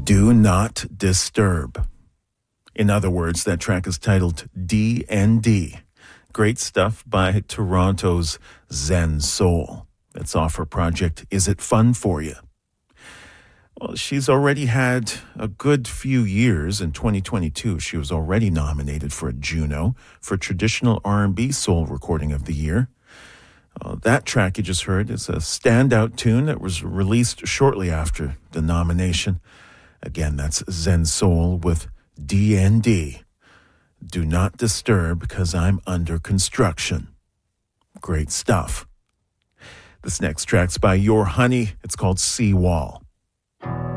Do Not Disturb. In other words, that track is titled D&D. Great stuff by Toronto's Zen Soul. That's off her project, Is It Fun For You? Well, she's already had a good few years. In 2022, she was already nominated for a Juno for Traditional R&B Soul Recording of the Year. That track you just heard is a standout tune that was released shortly after the nomination. Again, that's Zen Soul with D&D. Do Not Disturb because I'm under construction. Great stuff. This next track's by Your Honey. It's called Seawall.